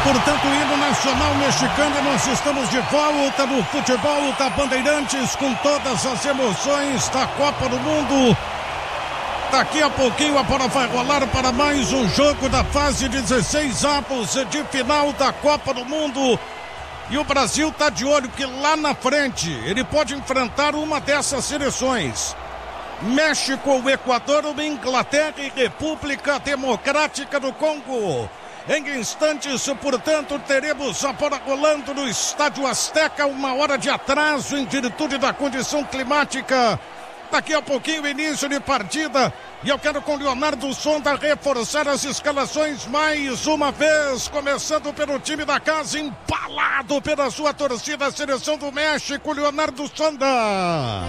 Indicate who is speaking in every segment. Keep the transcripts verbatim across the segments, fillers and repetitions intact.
Speaker 1: portanto, o hino nacional mexicano. Nós estamos de volta no futebol da Bandeirantes com todas as emoções da Copa do Mundo. Daqui a pouquinho a bola vai rolar para mais um jogo da fase dezesseis avos de final da Copa do Mundo. E o Brasil está de olho que lá na frente ele pode enfrentar uma dessas seleções. México, o Equador, o Inglaterra e República Democrática do Congo. Em instantes, portanto, teremos a bola rolando no Estádio Azteca, uma hora de atraso em virtude da condição climática. Daqui a pouquinho, início de partida. E eu quero com Leonardo Sonda reforçar as escalações mais uma vez. Começando pelo time da casa, empalado pela sua torcida, a seleção do México, Leonardo Sonda.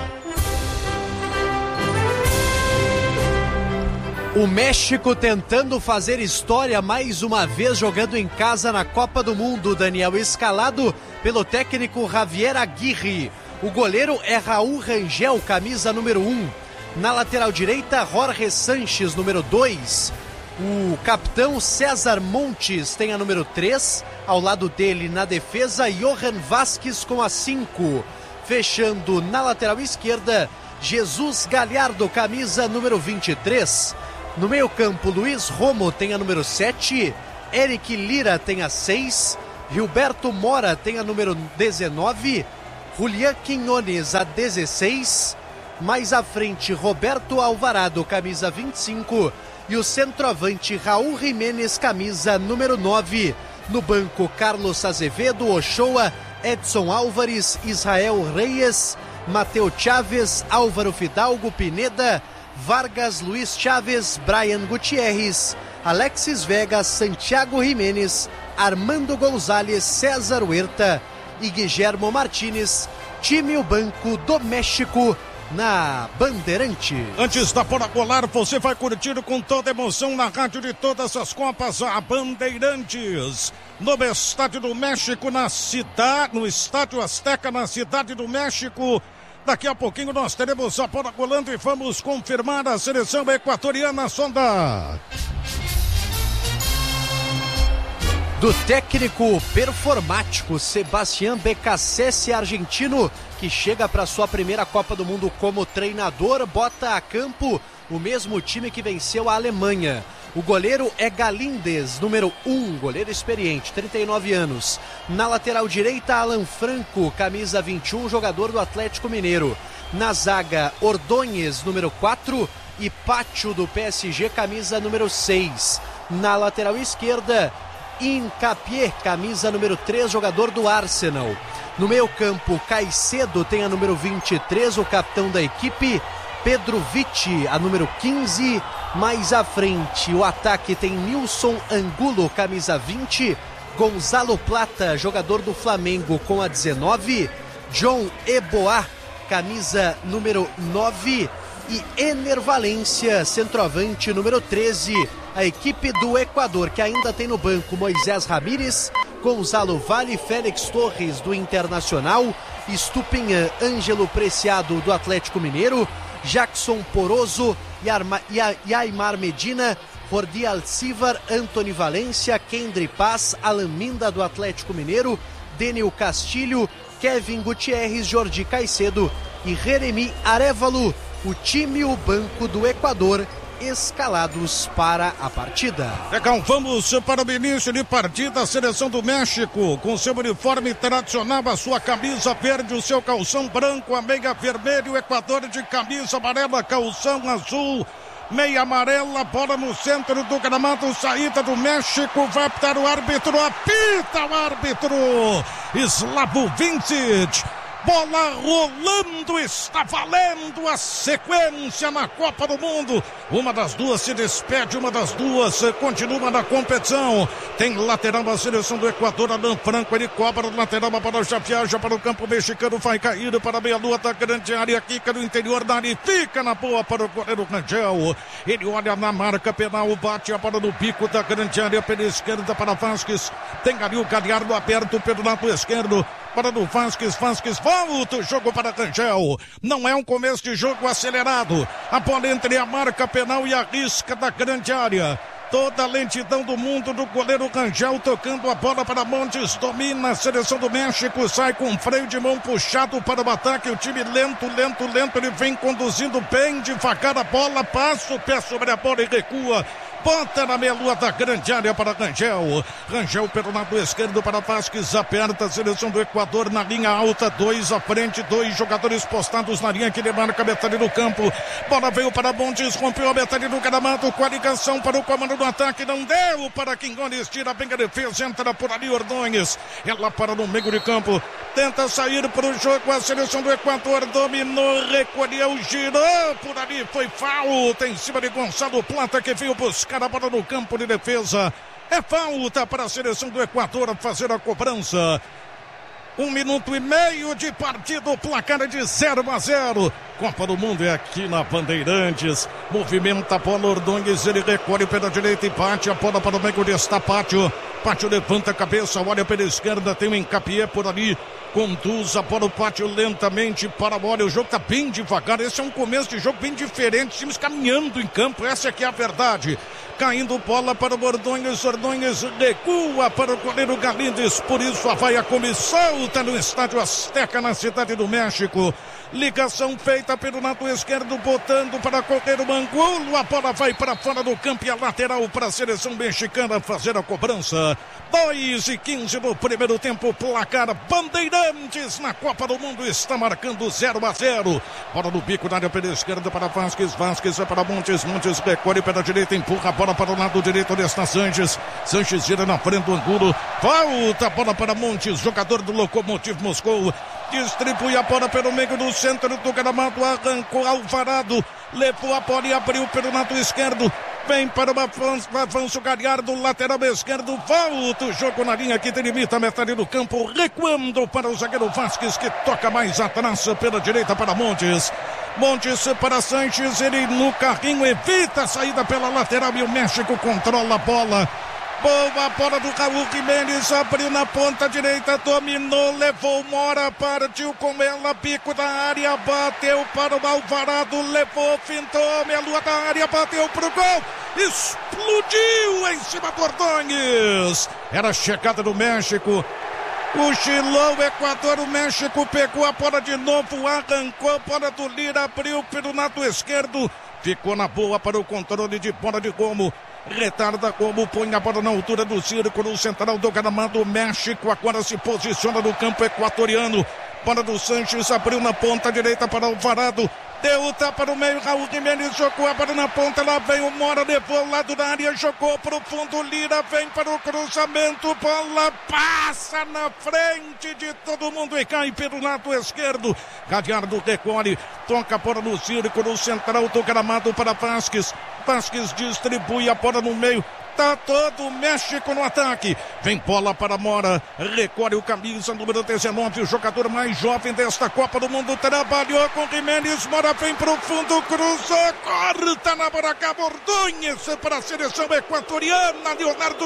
Speaker 2: O México tentando fazer história mais uma vez, jogando em casa na Copa do Mundo, Daniel, escalado pelo técnico Javier Aguirre. O goleiro é Raul Rangel, camisa número um. Na lateral direita, Jorge Sanches, número dois. O capitão César Montes tem a número três. Ao lado dele, na defesa, Johan Vázquez com a cinco. Fechando na lateral esquerda, Jesus Galhardo, camisa número vinte e três. No meio campo, Luiz Romo tem a número sete, Eric Lira tem a seis, Gilberto Mora tem a número dezenove, Julián Quiñones a dezesseis, mais à frente Roberto Alvarado, camisa vinte e cinco, e o centroavante Raul Jiménez, camisa número nove. No banco, Carlos Azevedo, Ochoa, Edson Álvares, Israel Reyes, Mateu Chaves, Álvaro Fidalgo, Pineda, Vargas, Luiz Chaves, Brian Gutierrez, Alexis Vega, Santiago Jiménez, Armando Gonzalez, César Huerta e Guillermo Martínez. Time o banco do México na Bandeirante.
Speaker 1: Antes da bola rolar, você vai curtir com toda emoção na rádio de todas as Copas, a Bandeirantes. No Estádio do México, na cidade, no Estádio Azteca, na Cidade do México. Daqui a pouquinho nós teremos a bola rolando e vamos confirmar a seleção equatoriana, Sonda.
Speaker 2: Do técnico performático Sebastián Beccacece, argentino, que chega para sua primeira Copa do Mundo como treinador, bota a campo o mesmo time que venceu a Alemanha. O goleiro é Galíndez, número um, goleiro experiente, trinta e nove anos. Na lateral direita, Alan Franco, camisa vinte e um, jogador do Atlético Mineiro. Na zaga, Ordóñez, número quatro, e Pacho do P S G, camisa número seis. Na lateral esquerda, Hincapié, camisa número três, jogador do Arsenal. No meio campo, Caicedo tem a número vinte e três, o capitão da equipe. Pedro Vitti, a número quinze. Mais à frente, o ataque tem Nilson Angulo, camisa vinte. Gonzalo Plata, jogador do Flamengo, com a dezenove. John Eboá, camisa número nove. E Ener Valência, centroavante, número treze. A equipe do Equador, que ainda tem no banco Moisés Ramírez, Gonzalo Valle, Félix Torres, do Internacional, Estupinhan, Ângelo Preciado, do Atlético Mineiro, Jackson Poroso e Aimar Medina, Jordi Alcivar, Antony Valência, Kendry Paz, Alan Minda, do Atlético Mineiro, Denil Castilho, Kevin Gutierrez, Jordi Caicedo e Jeremy Arévalo. O time e o banco do Equador escalados para a partida.
Speaker 1: Legal, vamos para o início de partida. A seleção do México com seu uniforme tradicional, a sua camisa verde, o seu calção branco, a meia vermelha, o Equador de camisa amarela, calção azul, meia amarela, bola no centro do gramado, saída do México, vai apitar o árbitro, apita o árbitro Slavo Vincic. Bola rolando, está valendo a sequência na Copa do Mundo. Uma das duas se despede, uma das duas continua na competição. Tem lateral da seleção do Equador, Alan Franco, ele cobra o lateral, a bola já viaja para o campo mexicano, vai cair para a meia-lua da grande área, quica no interior da área, fica na boa para o goleiro Rangel. Ele olha na marca penal, bate a bola no bico da grande área pela esquerda para Vázquez. Tem ali o Galhardo aberto pelo lado esquerdo. Para do Vázquez, Vázquez volta o jogo para Rangel. Não é um começo de jogo acelerado. A bola entre a marca penal e a risca da grande área. Toda a lentidão do mundo do goleiro Rangel, tocando a bola para Montes, domina a seleção do México, sai com freio de mão puxado para o ataque, o time lento, lento, lento, ele vem conduzindo bem devagar a bola, passa o pé sobre a bola e recua. Bota na meia-lua da grande área para Rangel. Rangel pelo lado esquerdo para Vasquez. Aperta a seleção do Equador na linha alta. Dois à frente, dois jogadores postados na linha que ele marca a metade do campo. Bola veio para Montes, rompeu a metade do gramado com a ligação para o comando do ataque. Não deu para Quingones, tira bem a defesa, entra por ali Ordonhes. Ela para no meio de campo. Tenta sair para o jogo a seleção do Equador. Dominou, recolheu, girou por ali. Foi falta em cima de Gonçalo Plata que veio buscar a bola no campo de defesa. É falta para a seleção do Equador fazer a cobrança. Um minuto e meio de partida, o placar é de zero a zero. Copa do Mundo é aqui na Bandeirantes. Movimenta a bola, Ordonhes, ele recolhe pela direita e bate a bola para o meio de está Pátio. Pátio levanta a cabeça, olha pela esquerda, tem um Encapié por ali. Conduz a bola o Pátio lentamente para a bola. O jogo está bem devagar. Esse é um começo de jogo bem diferente. Times caminhando em campo. Essa é que é a verdade. Caindo bola para o Ordonhes. Ordonhes recua para o goleiro Galíndez. Por isso a vaia come solta no estádio Azteca, na cidade do México. Ligação feita pelo lado esquerdo, botando para correr o Angulo. A bola vai para fora do campo e a lateral para a seleção mexicana fazer a cobrança. dois e quinze no primeiro tempo, placar Bandeirantes na Copa do Mundo está marcando zero a zero. Bola no bico da área pela esquerda para Vasquez. Vasquez vai para Montes. Montes recolhe pela direita, empurra a bola para o lado direito. Onde está Sanches? Sanches gira na frente do Angulo. Volta a bola para Montes, jogador do Lokomotiv Moscou. Distribui a bola pelo meio do centro do gramado, arrancou Alvarado, levou a bola e abriu pelo lado esquerdo. Vem para o avanço, avanço Galhardo, lateral esquerdo, volta o jogo na linha que delimita a metade do campo, recuando para o zagueiro Vasquez, que toca mais atrás pela direita para Montes. Montes para Sanches, ele no carrinho evita a saída pela lateral e o México controla a bola. Boa bola do Raul Jiménez, abriu na ponta direita, dominou, levou Mora, partiu com ela, bico da área, bateu para o Alvarado, levou, fintou, meia-lua da área, bateu pro gol, explodiu em cima do Ordonhes. Era a chegada do México. Cochilou o Equador, o México pegou a bola de novo, arrancou a bola do Lira, abriu pelo lado esquerdo, ficou na boa para o controle de bola de Romo. Retarda Romo, põe a bola na altura do círculo central do gramado. México agora se posiciona no campo equatoriano. Bola do Sanches, abriu na ponta direita para Alvarado. Deu o tapa no meio, Raul Jiménez jogou a bola na ponta, lá vem o Mora, levou o lado da área, jogou para o fundo, Lira vem para o cruzamento, bola passa na frente de todo mundo e cai pelo lado esquerdo. Galhardo recolhe, toca a bola no círculo central do gramado para Vasquez. Vasquez distribui a bola no meio. Tá todo o México no ataque. Vem bola para Mora. Recolhe o camisa número dezenove. O jogador mais jovem desta Copa do Mundo. Trabalhou com Jiménez. Mora vem pro fundo. Cruzou. Corta na bola. Ordonhes para a seleção equatoriana. Leonardo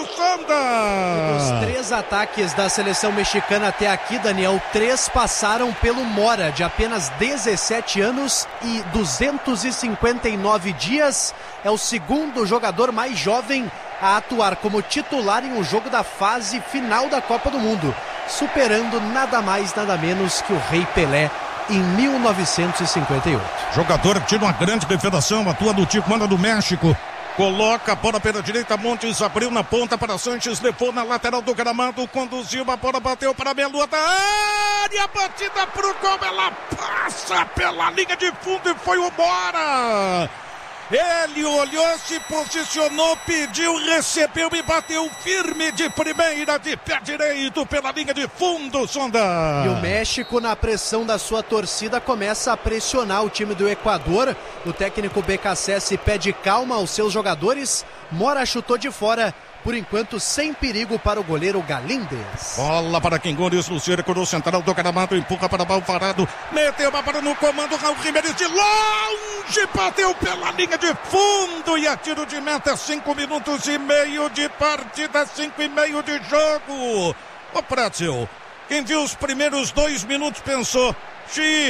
Speaker 1: Sonda.
Speaker 2: Os três ataques da seleção mexicana até aqui, Daniel, três passaram pelo Mora, de apenas dezessete anos e duzentos e cinquenta e nove dias. É o segundo jogador mais jovem a atuar como titular em um jogo da fase final da Copa do Mundo, superando nada mais, nada menos que o Rei Pelé em mil novecentos e cinquenta e oito.
Speaker 1: Jogador que tira uma grande revelação, atua no time, manda do México. Coloca a bola pela direita, Montes abriu na ponta para Sanches, levou na lateral do gramado, conduziu, a bola bateu para a meia-lua da área, batida pro gol, ela passa pela linha de fundo e foi o Mora. Ele olhou, se posicionou, pediu, recebeu e bateu firme de primeira, de pé direito pela linha de fundo, Sonda.
Speaker 2: E o México, na pressão da sua torcida, começa a pressionar o time do Equador. O técnico B K S S pede calma aos seus jogadores. Mora chutou de fora, por enquanto sem perigo para o goleiro Galíndez.
Speaker 1: Bola para Quingones no círculo central do gramado, empurra para Alvarado, meteu a bola no comando, Raul Jiménez de longe, bateu pela linha de fundo e a tiro de meta, cinco minutos e meio de partida, cinco e meio de jogo. Ô Pretzel, quem viu os primeiros dois minutos pensou, Xi,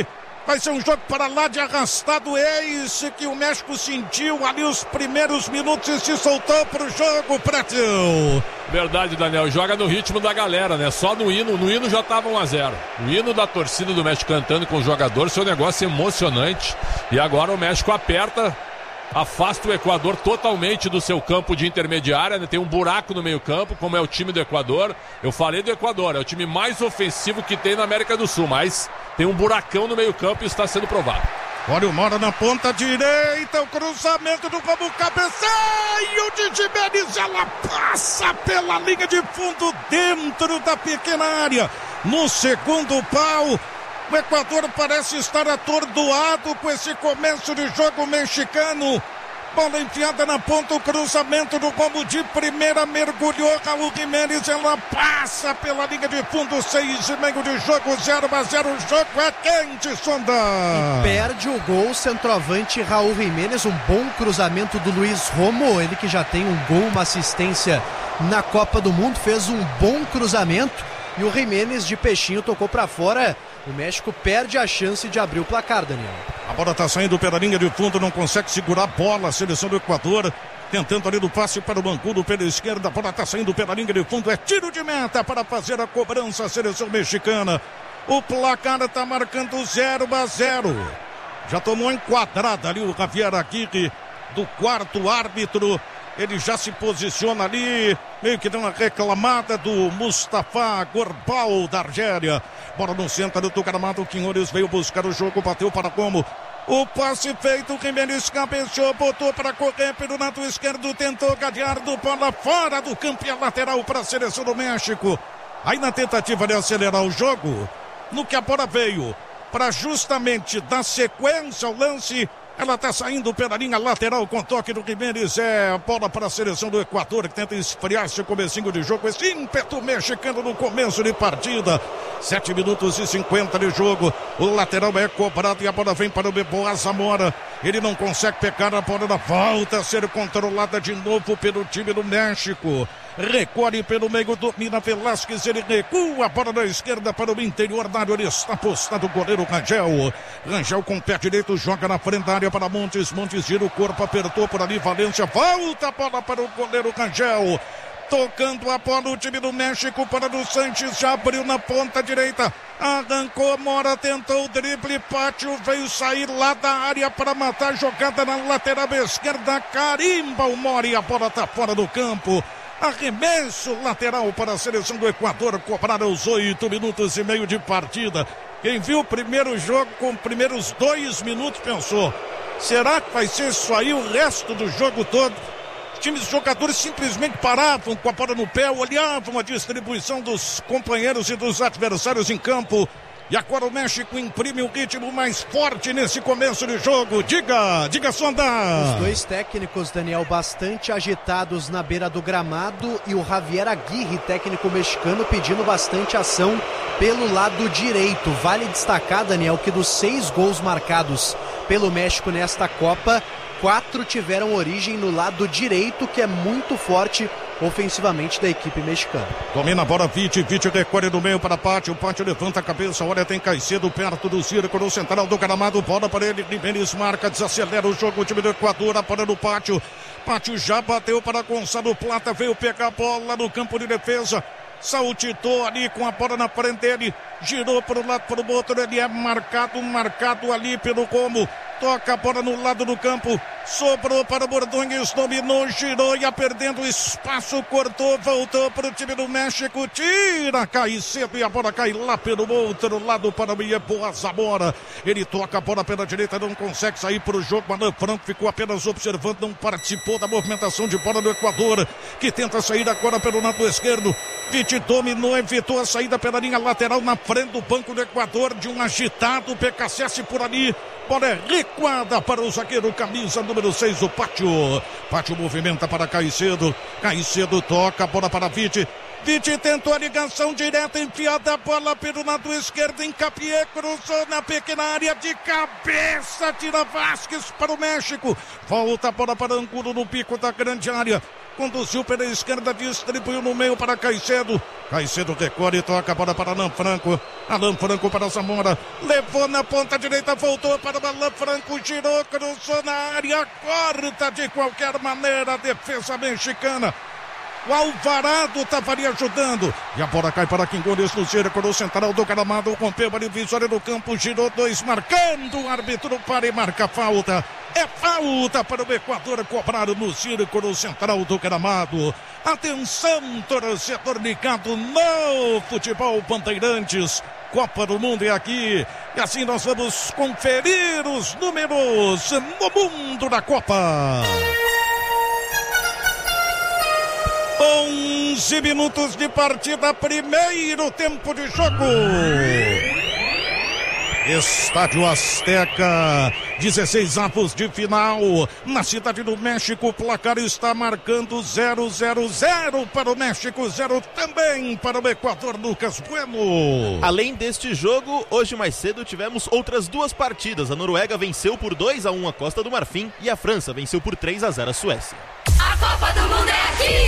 Speaker 1: Vai ser um jogo para lá de arrastado, esse que o México sentiu ali os primeiros minutos e se soltou pro jogo, Pretinho.
Speaker 3: Verdade, Daniel, joga no ritmo da galera, né? Só no hino, no hino já tava um a zero. O hino da torcida do México cantando com o jogador, seu negócio emocionante. E agora o México aperta, afasta o Equador totalmente do seu campo de intermediária, né? Tem um buraco no meio campo, como é o time do Equador. Eu falei do Equador, é o time mais ofensivo que tem na América do Sul, mas tem um buracão no meio campo e está sendo provado.
Speaker 1: Olha o Mora na ponta direita, o cruzamento do Vamos cabeceio de Jimenez, ela passa pela linha de fundo dentro da pequena área, no segundo pau. O Equador parece estar atordoado com esse começo de jogo mexicano. Bola enfiada na ponta, o cruzamento do Romo de primeira, mergulhou Raul Jimenez, ela passa pela linha de fundo, seis e meio de jogo, zero a zero, o jogo é quente, Sonda.
Speaker 2: E perde o gol, centroavante Raul Jimenez, um bom cruzamento do Luiz Romo, ele que já tem um gol, uma assistência na Copa do Mundo, fez um bom cruzamento e o Jimenez de peixinho tocou para fora. O México perde a chance de abrir o placar, Daniel.
Speaker 1: A bola está saindo pela linha de fundo, não consegue segurar a bola. A seleção do Equador tentando ali no passe para o Mancudo pela esquerda. A bola está saindo pela linha de fundo. É tiro de meta para fazer a cobrança. A seleção mexicana. O placar está marcando zero a zero. Já tomou enquadrada ali o Javier Aguirre do quarto árbitro. Ele já se posiciona ali, meio que dá uma reclamada do Mustafa Gorbal da Argélia. Bola no centro do gramado, Quinhões veio buscar o jogo, bateu para como? O passe feito, Jimenez cabeceou, botou para correr pelo lado esquerdo, tentou gadear do bola fora do campo e a lateral para a seleção do México. Aí na tentativa de acelerar o jogo, no que a bola veio para justamente dar sequência ao lance, ela está saindo pela linha lateral com toque do Jimenez. É a bola para a seleção do Equador que tenta esfriar esse comecinho de jogo. Esse ímpeto mexicano no começo de partida. sete minutos e cinquenta de jogo. O lateral é cobrado e a bola vem para o Beboa Zamora. Ele não consegue pegar a bola na volta a ser controlada de novo pelo time do México. Recolhe pelo meio, domina Velasquez, ele recua a bola da esquerda para o interior da área, ele está postado o goleiro Rangel. Rangel com o pé direito, joga na frente da área para Montes, Montes gira o corpo, apertou por ali, Valência, volta a bola para o goleiro Rangel. Tocando a bola o time do México para o Sanches, já abriu na ponta direita, arrancou, Mora tentou o drible, Pátio veio sair lá da área para matar a jogada na lateral esquerda, carimba o Mora e a bola está fora do campo. Arremesso lateral para a seleção do Equador, cobraram os oito minutos e meio de partida. Quem viu o primeiro jogo com os primeiros dois minutos pensou, será que vai ser isso aí o resto do jogo todo? Os times de jogadores simplesmente paravam com a bola no pé, olhavam a distribuição dos companheiros e dos adversários em campo. E agora o México imprime um ritmo mais forte nesse começo de jogo. Diga, diga, Sonda.
Speaker 2: Os dois técnicos, Daniel, bastante agitados na beira do gramado e o Javier Aguirre, técnico mexicano, pedindo bastante ação pelo lado direito. Vale destacar, Daniel, que dos seis gols marcados pelo México nesta Copa, quatro tiveram origem no lado direito, que é muito forte ofensivamente da equipe mexicana.
Speaker 1: Domina a bola, Vite, Vite recolhe do meio para Pátio, Pátio levanta a cabeça, olha, tem Caicedo perto do círculo central do gramado, bola para ele, Jimenez marca, desacelera o jogo, o time do Equador, a bola no Pátio, Pátio já bateu para Gonçalo Plata, veio pegar a bola no campo de defesa, saltitou ali com a bola na frente dele, girou para o lado, para o outro, ele é marcado, marcado ali pelo Romo, toca a bola no lado do campo, sobrou para Bordões, dominou, girou, ia perdendo espaço, cortou, voltou para o time do México, tira, cai cedo e a bola cai lá pelo outro lado para o Ieboa Zamora, ele toca a bola pela direita, não consegue sair para o jogo, Alan Franco ficou apenas observando, não participou da movimentação de bola do Equador, que tenta sair agora pelo lado esquerdo, Vite dominou, evitou a saída pela linha lateral na frente do banco do Equador, de um agitado P K C S por ali, bola é recuada para o zagueiro, camisa número seis, o Pátio. Pátio movimenta para Caicedo, Caicedo toca a bola para Vite, Vite tentou a ligação direta, enfiada a bola pelo lado esquerdo, Encapié, cruzou na pequena área de cabeça, tira Vasquez para o México, volta a bola para Angulo no pico da grande área, conduziu pela esquerda, distribuiu no meio para Caicedo. Caicedo recolhe e toca a bola para Alan Franco. Alan Franco para Zamora. Levou na ponta direita, voltou para o Alan Franco, girou, cruzou na área, corta de qualquer maneira a defesa mexicana. O Alvarado estava ali ajudando. E a bola cai para Quingones no círculo central do gramado. Rompeu a divisória do campo. Girou dois, marcando. O árbitro para e marca falta. É falta para o Equador cobrar no círculo central do gramado. Atenção, torcedor ligado no Futebol Bandeirantes. Copa do Mundo é aqui. E assim nós vamos conferir os números no mundo da Copa. onze minutos de partida, primeiro tempo de jogo. Estádio Azteca, dezesseis avos de final. Na Cidade do México, o placar está marcando zero zero zero para o México, zero também para o Equador. Lucas Bueno.
Speaker 4: Além deste jogo, hoje mais cedo tivemos outras duas partidas. A Noruega venceu por dois a um a Costa do Marfim e a França venceu por três a zero a Suécia.
Speaker 5: A Copa do Mundo é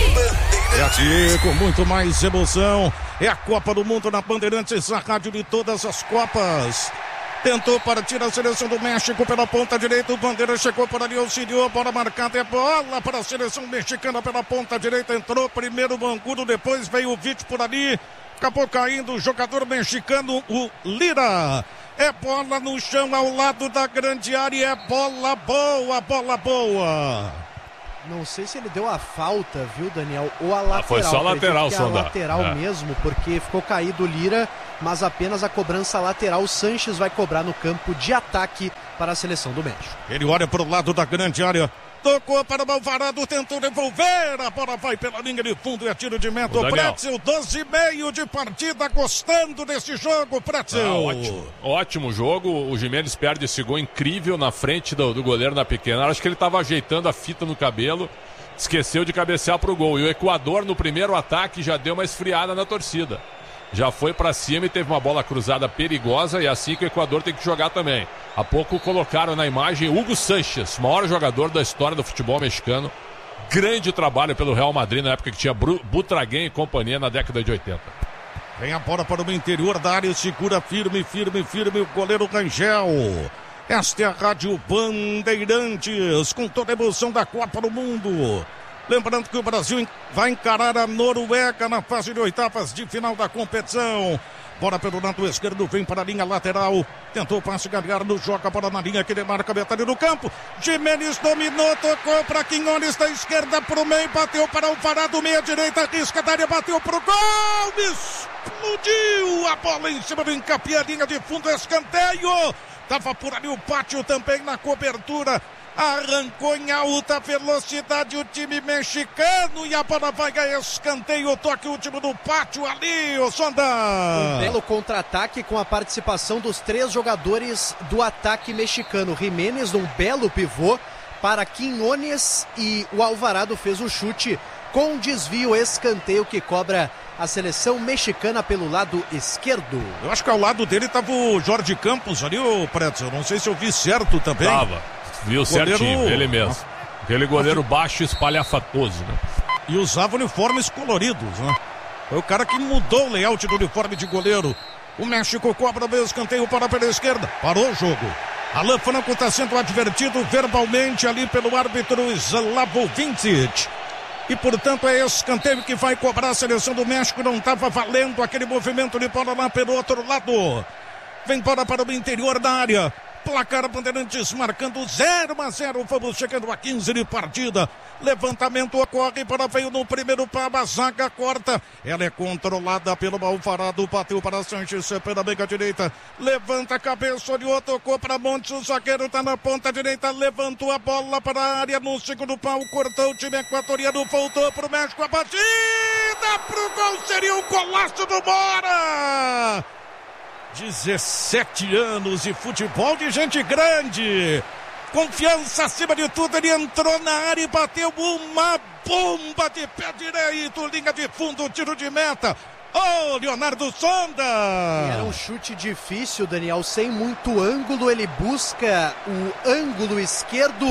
Speaker 5: aqui!
Speaker 1: É aqui com muito mais emoção. É a Copa do Mundo na Bandeirantes, a rádio de todas as Copas. Tentou partir a seleção do México pela ponta direita. O Bandeira chegou por ali, auxiliou. A bola marcada é bola para a seleção mexicana pela ponta direita. Entrou primeiro o Mangudo, depois veio o Vítor por ali. Acabou caindo o jogador mexicano, o Lira. É bola no chão ao lado da grande área. É bola boa, bola boa.
Speaker 2: Não sei se ele deu a falta, viu, Daniel? Ou a lateral.
Speaker 3: Ah, foi só a lateral,
Speaker 2: Sonda. A lateral é. mesmo, porque ficou caído o Lira, mas apenas a cobrança lateral. O Sanches vai cobrar no campo de ataque para a seleção do México.
Speaker 1: Ele olha para o lado da grande área. Tocou para o Alvarado, tentou devolver. A bola vai pela linha de fundo e é tiro de meta. O Pretzel, doze e meio de partida. Gostando desse jogo, Pretzel.
Speaker 3: Ah, ótimo, ótimo jogo. O Gimenez perde esse gol incrível na frente do, do goleiro na pequena. Acho que ele estava ajeitando a fita no cabelo. Esqueceu de cabecear para o gol. E o Equador, no primeiro ataque, já deu uma esfriada na torcida. Já foi para cima e teve uma bola cruzada perigosa. E é assim que o Equador tem que jogar também. Há pouco colocaram na imagem Hugo Sánchez, maior jogador da história do futebol mexicano. Grande trabalho pelo Real Madrid na época que tinha Butragueño e companhia na década de oitenta.
Speaker 1: Vem a bola para o interior da área, segura firme, firme, firme o goleiro Rangel. Esta é a Rádio Bandeirantes, com toda a emoção da Copa do Mundo. Lembrando que o Brasil vai encarar a Noruega na fase de oitavas de final da competição. Bola pelo lado esquerdo, vem para a linha lateral. Tentou o passe, Galhardo joga a bola na linha que demarca a metade do campo. Gimenez dominou, tocou para Quingones da esquerda para o meio, bateu para o Alvarado, meia direita, risca da área, bateu para o gol. Explodiu a bola em cima do Hincapié, linha de fundo, escanteio. Tava por ali o Pátio também na cobertura. Arrancou em alta velocidade o time mexicano e a bola vai a escanteio, o toque último do Pátio ali, o Sonda.
Speaker 2: Um belo contra-ataque com a participação dos três jogadores do ataque mexicano. Gimenez, um belo pivô para Quingones e o Alvarado fez o chute com desvio, escanteio que cobra a seleção mexicana pelo lado esquerdo.
Speaker 1: Eu acho que ao lado dele estava o Jorge Campos ali, o Pretzel, não sei se eu vi certo também.
Speaker 3: Tava. Viu goleiro... certinho, ele mesmo. Aquele goleiro baixo e espalhafatoso, né?
Speaker 1: E usava uniformes coloridos, né? Foi o cara que mudou o layout do uniforme de goleiro. O México cobra o escanteio para pela esquerda. Parou o jogo. Alan Franco está sendo advertido verbalmente ali pelo árbitro Slavo Vincic. E, portanto, é escanteio que vai cobrar a seleção do México. Não estava valendo aquele movimento de bola lá pelo outro lado. Vem bola para o interior da área. Placar Bandeirantes marcando zero a zero. Vamos chegando a quinze de partida. Levantamento ocorre para veio no primeiro pau. A zaga corta. Ela é controlada pelo Alvarado. Bateu para Sanches pela meia direita. Levanta a cabeça, olhou, tocou para Montes. O zagueiro está na ponta direita. Levantou a bola para a área no segundo pau. Cortou o time equatoriano. Voltou para o México. A batida para o gol. Seria um golaço do Mora. dezessete anos e futebol de gente grande. Confiança acima de tudo. Ele entrou na área e bateu uma bomba de pé direito. Linha de fundo, tiro de meta. Oh, Leonardo Sonda.
Speaker 2: Era um chute difícil, Daniel, sem muito ângulo. Ele busca o ângulo esquerdo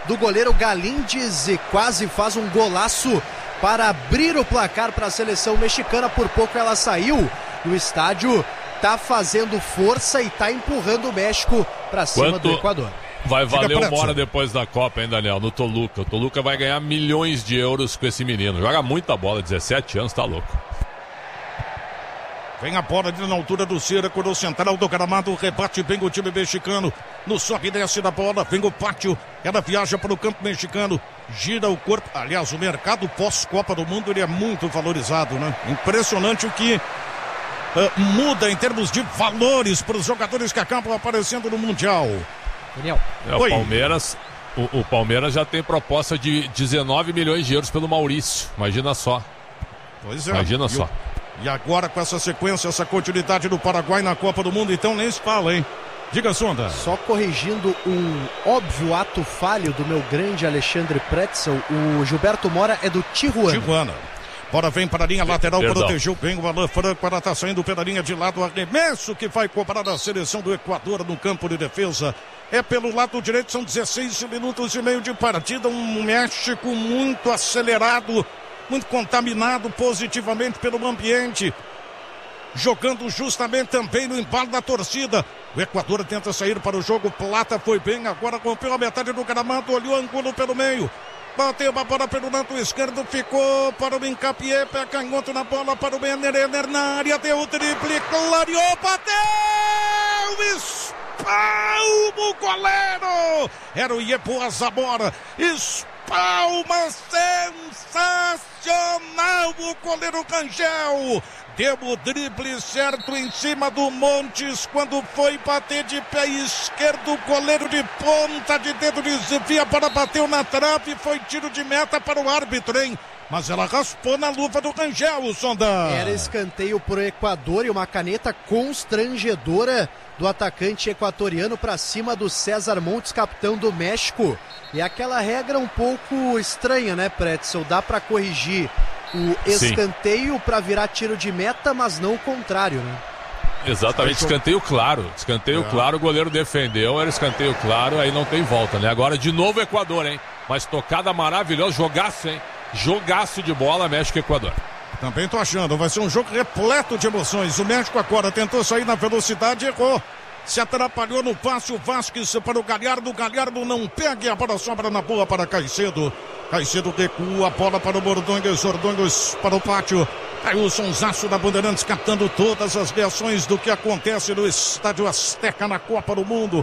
Speaker 2: do goleiro Galíndez e quase faz um golaço para abrir o placar para a seleção mexicana. Por pouco ela saiu e o estádio tá fazendo força e tá empurrando o México para cima
Speaker 3: Quanto
Speaker 2: do Equador.
Speaker 3: Vai valer uma hora depois da Copa, hein, Daniel? No Toluca. O Toluca vai ganhar milhões de euros com esse menino. Joga muita bola, dezessete anos, tá louco.
Speaker 1: Vem a bola ali na altura do cerco, no central do gramado, rebate bem o time mexicano, no sobe e desce da bola, vem o pátio, ela viaja para o campo mexicano, gira o corpo, aliás, o mercado pós-Copa do Mundo, ele é muito valorizado, né? Impressionante o que uh, muda em termos de valores para os jogadores que acabam aparecendo no Mundial.
Speaker 2: Daniel.
Speaker 3: É, o Palmeiras, o, o Palmeiras já tem proposta de dezenove milhões de euros pelo Maurício, imagina só.
Speaker 1: Pois é.
Speaker 3: Imagina só.
Speaker 1: E agora com essa sequência, essa continuidade do Paraguai na Copa do Mundo, então nem se fala, hein? Diga, Sonda.
Speaker 2: Só corrigindo um óbvio ato falho do meu grande Alexandre Pretzel, o Gilberto Mora é do Tijuana.
Speaker 1: Tijuana. Bora, vem para a linha lateral,
Speaker 3: Perdão.
Speaker 1: protegeu bem o Alan Franco, ela está saindo pela linha de lado, arremesso que vai cobrar a seleção do Equador no campo de defesa. É pelo lado direito, são dezesseis minutos e meio de partida, um México muito acelerado, muito contaminado positivamente pelo ambiente, jogando justamente também no embalo da torcida. O Equador tenta sair para o jogo, Plata foi bem, agora rompeu a metade do gramado, olhou ângulo pelo meio, bateu uma bola pelo lado esquerdo, ficou para o Hincapié, pé canhoto na bola para o Ener, Ener na área, deu o triple, clareou, bateu, espalma o goleiro, era o Iepo Zamora, espalma sensacional o goleiro Rangel. Deu o drible certo em cima do Montes quando foi bater de pé esquerdo, o goleiro de ponta de dedo desvia, para bateu na trave, foi tiro de meta para o árbitro, hein? Mas ela raspou na luva do Rangel, Sonda.
Speaker 2: Era escanteio pro Equador e uma caneta constrangedora do atacante equatoriano para cima do César Montes, capitão do México. E aquela regra um pouco estranha, né, Pretzel? Dá para corrigir o escanteio para virar tiro de meta, mas não o contrário, né?
Speaker 3: Exatamente, escanteio claro. Escanteio é. claro, o goleiro defendeu, era escanteio claro, aí não tem volta, né? Agora de novo Equador, hein? Mas tocada maravilhosa, jogaço, hein? Jogaço de bola, México e Equador.
Speaker 1: Também tô achando, vai ser um jogo repleto de emoções. O México agora tentou sair na velocidade, errou. Se atrapalhou no passe, o Vasquez para o Galhardo. O Galhardo não pega, a bola sobra na boa para Caicedo. Caicedo recua a bola para o Ordongues. Ordongues para o pátio. Aí o sonsaço da Bandeirantes captando todas as reações do que acontece no Estádio Azteca na Copa do Mundo.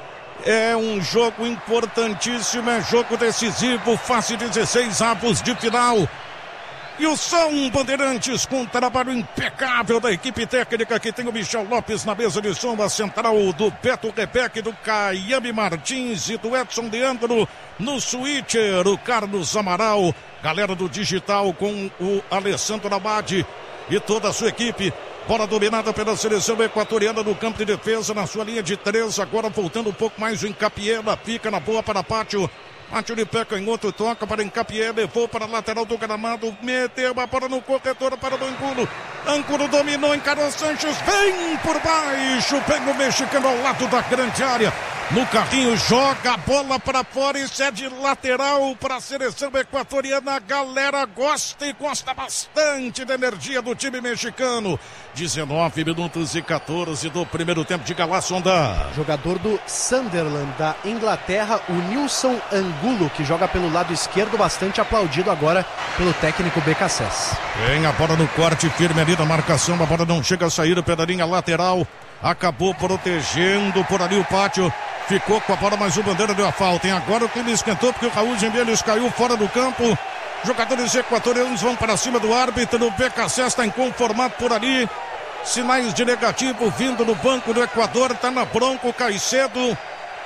Speaker 1: É um jogo importantíssimo, é jogo decisivo, fase dezesseis avos de final. E o som Bandeirantes com um trabalho impecável da equipe técnica que tem o Michel Lopes na mesa de som, a central do Beto Rebeck, do Caiame Martins e do Edson Leandro no switcher, o Carlos Amaral, galera do digital com o Alessandro Abad e toda a sua equipe. Bola dominada pela seleção equatoriana no campo de defesa, na sua linha de três, agora voltando um pouco mais o Hincapié, fica na boa para Pátio. Pátio de pé canhoto, toca para Hincapié, levou para a lateral do gramado, meteu a bola no corredor para o Angulo. Angulo dominou, encarou Sanches, vem por baixo, pega o mexicano ao lado da grande área. No carrinho, joga a bola para fora e cede lateral para a seleção equatoriana. A galera gosta e gosta bastante da energia do time mexicano. dezenove minutos e quatorze do primeiro tempo. De Galá, Sonda.
Speaker 2: Jogador do Sunderland da Inglaterra, o Nilson Angulo, que joga pelo lado esquerdo, bastante aplaudido agora pelo técnico B K S E S.
Speaker 1: Vem a bola no corte firme ali na marcação. A bola não chega a sair pela linha lateral. Acabou protegendo por ali o Pátio. Ficou com a bola, mas o Bandeira deu a falta. E agora o time esquentou porque o Raul Gembeles caiu fora do campo. Jogadores equatorianos vão para cima do árbitro. O B K S E S está inconformado por ali. Sinais de negativo vindo do banco do Equador. Está na bronca o Caicedo.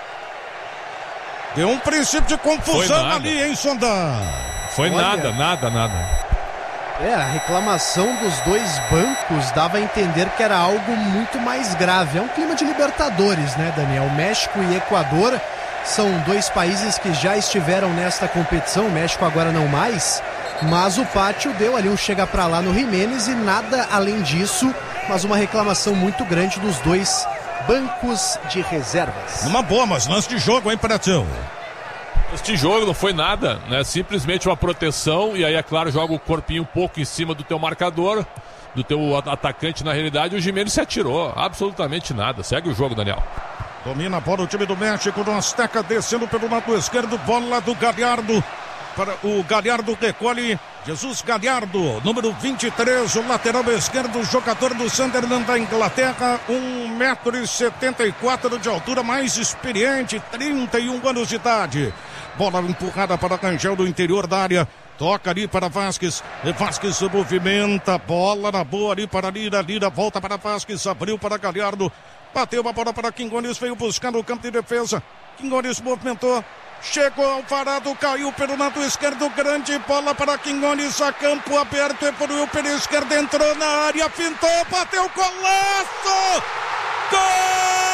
Speaker 1: Deu um princípio de confusão ali, hein, Sonda?
Speaker 3: Foi
Speaker 2: Olha.
Speaker 3: nada, nada, nada.
Speaker 2: É, a reclamação dos dois bancos dava a entender que era algo muito mais grave. É um clima de Libertadores, né, Daniel? México e Equador são dois países que já estiveram nesta competição, o México agora não mais, mas o Pátio deu ali um chega pra lá no Jiménez e nada além disso, mas uma reclamação muito grande dos dois bancos de reservas.
Speaker 1: Uma boa, mas lance de jogo, hein, Pretzel?
Speaker 3: Este jogo não foi nada, né? Simplesmente uma proteção e aí, é claro, joga o corpinho um pouco em cima do teu marcador, do teu atacante na realidade. O Gimenez se atirou, absolutamente nada. Segue o jogo, Daniel.
Speaker 1: Domina a bola o time do México no Azteca, descendo pelo lado esquerdo, bola do Galhardo. Para o Galhardo recolhe, Jesus Galhardo, número vinte e três, o lateral esquerdo, jogador do Sunderland da Inglaterra, um metro e setenta e quatro de altura, mais experiente, trinta e um anos de idade. Bola empurrada para Rangel do interior da área. Toca ali para Vasquez. Vasquez se movimenta. Bola na boa ali para Lira. Lira volta para Vasquez. Abriu para Galhardo. Bateu uma bola para Quinones. Veio buscar no campo de defesa. Quinones movimentou. Chegou ao varado. Caiu pelo lado esquerdo. Grande bola para Quinones. A campo aberto. Evoluiu pela esquerda. Entrou na área. Fintou. Bateu. Golaço! Gol!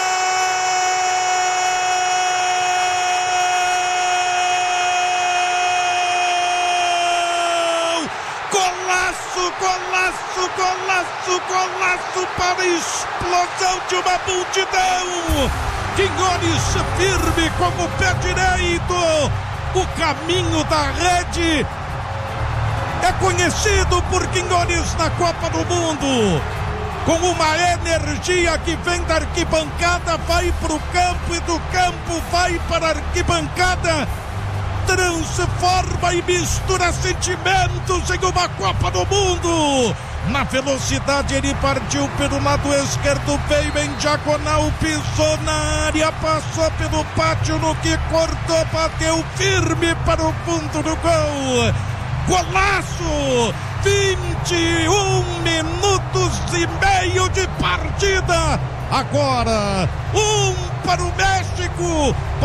Speaker 1: Golaço, golaço, golaço, golaço para a explosão de uma multidão. Quinones firme com o pé direito. O caminho da rede é conhecido por Quinones na Copa do Mundo. Com uma energia que vem da arquibancada, vai para o campo e do campo vai para a arquibancada. Transforma e mistura sentimentos em uma Copa do Mundo. Na velocidade ele partiu pelo lado esquerdo, veio em diagonal, pisou na área, passou pelo pátio, no que cortou, bateu firme para o fundo do gol. Golaço! vinte e um minutos e meio de partida. Agora, um para o México.